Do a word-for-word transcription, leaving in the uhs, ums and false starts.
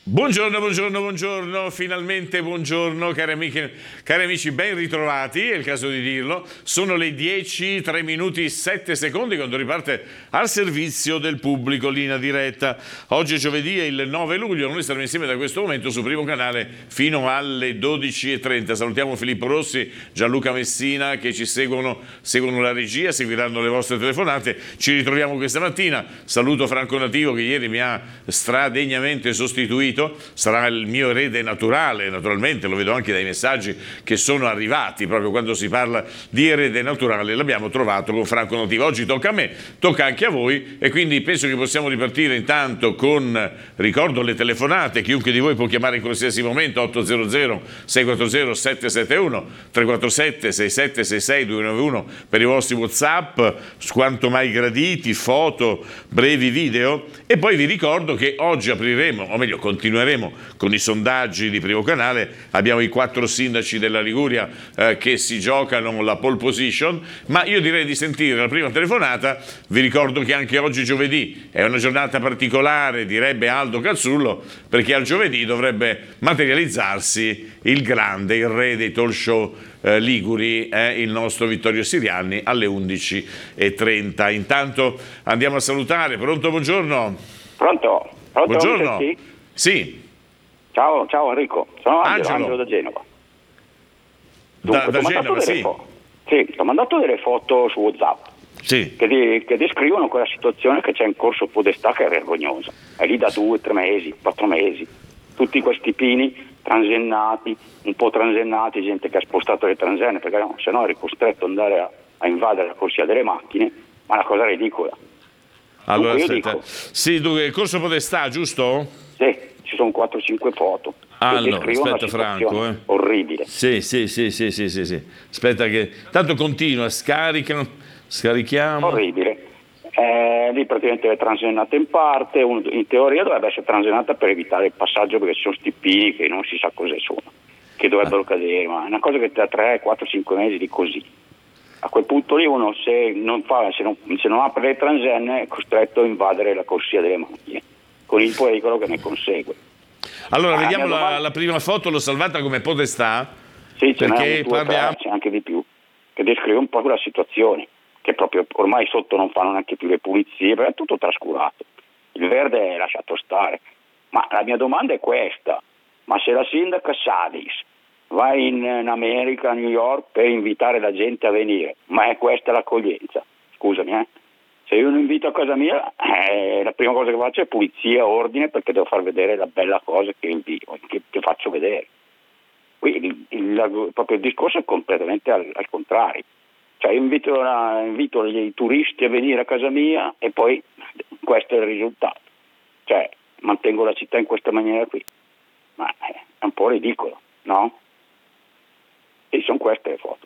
Buongiorno, buongiorno, buongiorno, finalmente buongiorno cari amici, cari amici, ben ritrovati, è il caso di dirlo. Sono le dieci, tre minuti, sette secondi quando riparte al servizio del pubblico, linea diretta. Oggi è giovedì, è il nove luglio, noi staremo insieme da questo momento su Primo Canale fino alle dodici e trenta. Salutiamo Filippo Rossi, Gianluca Messina che ci seguono, seguono la regia, seguiranno le vostre telefonate. Ci ritroviamo questa mattina, saluto Franco Nativo che ieri mi ha stradegnamente sostituito. Sarà il mio erede naturale, naturalmente, lo vedo anche dai messaggi che sono arrivati proprio quando si parla di erede naturale, l'abbiamo trovato con Franco Nativo. Oggi tocca a me, tocca anche a voi e quindi penso che possiamo ripartire intanto con, ricordo le telefonate, chiunque di voi può chiamare in qualsiasi momento, otto zero zero sei quattro zero sette sette uno, tre quattro sette sei sette sei sei due nove uno per i vostri WhatsApp, quanto mai graditi, foto, brevi video, e poi vi ricordo che oggi apriremo, o meglio continueremo Continueremo con i sondaggi di Primo Canale. Abbiamo i quattro sindaci della Liguria eh, che si giocano la pole position, ma io direi di sentire la prima telefonata. Vi ricordo che anche oggi giovedì è una giornata particolare, direbbe Aldo Cazzullo, perché al giovedì dovrebbe materializzarsi il grande, il re dei talk show eh, liguri, eh, il nostro Vittorio Sirianni alle undici e trenta. Intanto andiamo a salutare. Pronto, buongiorno. Pronto? Pronto? Buongiorno. Sì. Ciao, ciao Enrico, sono Angelo, Angelo. Angelo da Genova. Dunque, da, da ti ho Genova, sì. Fo- sì, ti ho mandato delle foto su WhatsApp sì. che, di- che descrivono quella situazione che c'è in corso Podestà, che è vergognosa. È lì da due, tre mesi, quattro mesi. Tutti questi pini transennati, un po' transennati, gente che ha spostato le transenne, perché no, se no è costretto ad andare a, a invadere la corsia delle macchine, ma è una cosa ridicola. Allora, Dunque, io aspetta. dico, Sì, dunque, il corso Podestà, giusto? sì, ci sono quattro cinque foto Ah, che no, descrivono aspetta una situazione Franco, eh. orribile. Sì, sì, sì, sì, sì, sì, sì. Aspetta che tanto continua, scaricano, scarichiamo. Orribile. Eh, lì praticamente è transennata in parte, un- in teoria dovrebbe essere transennata per evitare il passaggio, perché ci sono sti pini che non si sa cosa sono, che dovrebbero Ah. cadere, ma è una cosa che tra tre, quattro, cinque mesi di così. A quel punto lì uno, se non, fa, se non, se non apre le transenne, è costretto a invadere la corsia delle macchine, con il pericolo che ne consegue. Allora, Ah, vediamo mia la, domanda- la prima foto, l'ho salvata come Podestà, Sì, ce n'è perché un, due, tre, parliamo... c'è anche di più, che descrive un po' la situazione, che proprio ormai sotto non fanno neanche più le pulizie, perché è tutto trascurato. Il verde è lasciato stare. Ma la mia domanda è questa: ma se la sindaca Sadis va in, in America, a New York, per invitare la gente a venire, ma è questa l'accoglienza? Scusami, eh? Se io non invito a casa mia, eh, la prima cosa che faccio è pulizia, ordine, perché devo far vedere la bella cosa che invito, che, che faccio vedere. Qui il, il, proprio il discorso è completamente al, al contrario. Cioè invito, la, invito i turisti a venire a casa mia e poi questo è il risultato. Cioè mantengo la città in questa maniera qui. Ma è un po' ridicolo, no? E sono queste le foto.